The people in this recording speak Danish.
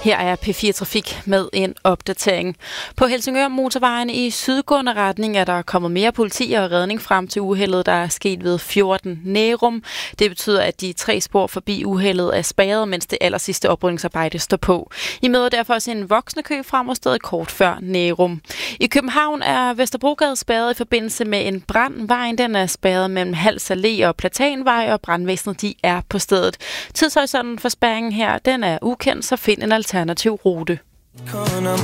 Her er P4 Trafik med en opdatering. På Helsingør motorvejen i sydgående retning er der kommet mere politi og redning frem til uheldet, der er sket ved 14 Nærum. Det betyder, at de 3 spor forbi uheldet er spærret, mens det allersidste oprydningsarbejde står på. I møder derfor også en voksende kø frem mod stedet kort før Nærum. I København er Vesterbrogade spærret i forbindelse med en brand. Vejen den er spærret mellem Hals Allé og Platanvej, og brandvæsenet de er på stedet. Tidshorisonten for spærringen her den er ukendt, så find en alternativ rute.